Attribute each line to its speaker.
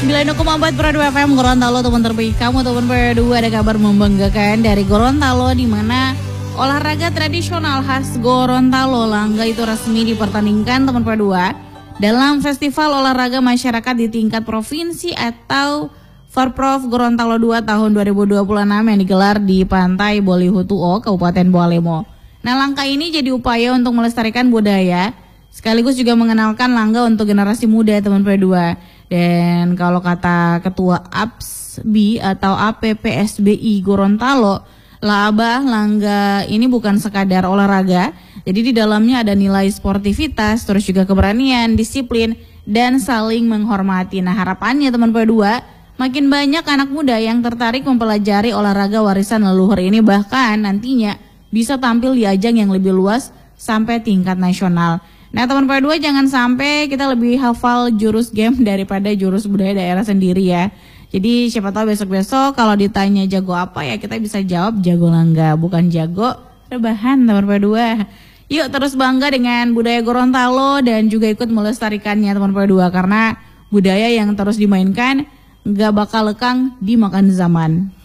Speaker 1: 90,4 Pro 2 FM Gorontalo, teman terbaik kamu. Teman Pro 2 ada kabar membanggakan dari Gorontalo, di mana olahraga tradisional khas Gorontalo Langga itu resmi dipertandingkan teman Pro 2 dalam Festival Olahraga Masyarakat di tingkat provinsi atau Forprov Gorontalo 2 tahun 2026 yang digelar di Pantai Bolihutuo, Kabupaten Boalemo. Nah, langkah ini jadi upaya untuk melestarikan budaya sekaligus juga mengenalkan Langga untuk generasi muda teman Pro 2. Dan kalau kata Ketua APSBI atau APPSBI Gorontalo, Abah, Langga ini bukan sekadar olahraga, jadi di dalamnya ada nilai sportivitas, terus juga keberanian, disiplin, dan saling menghormati. Nah, harapannya teman Pro 2, makin banyak anak muda yang tertarik mempelajari olahraga warisan leluhur ini, bahkan nantinya bisa tampil di ajang yang lebih luas sampai tingkat nasional. Nah, teman Pro 2, jangan sampai kita lebih hafal jurus game daripada jurus budaya daerah sendiri ya. Jadi siapa tahu besok-besok kalau ditanya jago apa ya, kita bisa jawab jago Langga, bukan jago rebahan teman Pro 2. Yuk terus bangga dengan budaya Gorontalo dan juga ikut melestarikannya teman Pro 2, karena budaya yang terus dimainkan gak bakal lekang dimakan zaman.